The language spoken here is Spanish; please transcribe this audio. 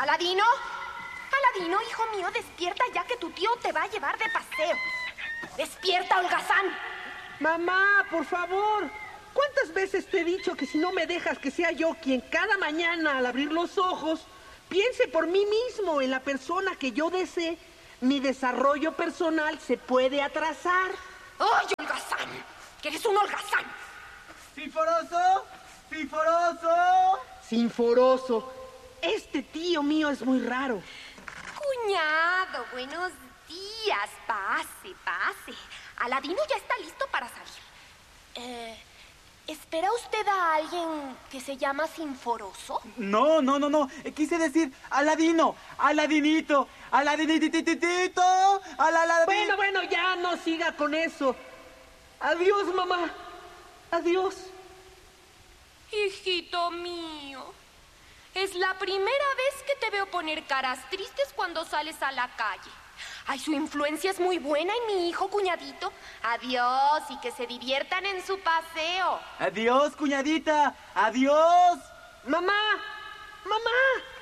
¿Aladino? Aladino, hijo mío, despierta ya que tu tío te va a llevar de paseo. ¡Despierta, holgazán! Mamá, por favor. ¿Cuántas veces te he dicho que si no me dejas que sea yo quien cada mañana al abrir los ojos piense por mí mismo en la persona que yo desee, mi desarrollo personal se puede atrasar? ¡Ay, holgazán! ¡Que eres un holgazán! ¡Sinforoso! ¡Sinforoso! Sinforoso. Este tío mío es muy raro. Cuñado, buenos días. Pase, pase. Aladino ya está listo para salir. ¿Espera usted a alguien que se llama Sinforoso? No. Quise decir Aladino, Aladinito, Aladinitititito, Aladino. Bueno, ya no siga con eso. Adiós, mamá. Adiós. Hijito mío, es la primera vez que te veo poner caras tristes cuando sales a la calle. Ay, su influencia es muy buena en mi hijo, cuñadito. Adiós y que se diviertan en su paseo. Adiós, cuñadita. Adiós. Mamá.